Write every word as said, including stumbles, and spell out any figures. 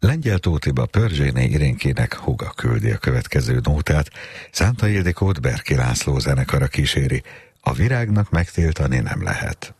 Lengyel Tótiba Pörzséné Irénkének húga küldi a következő nótát, Szánta Ildikót Berki László zenekara kíséri, a virágnak megtiltani nem lehet.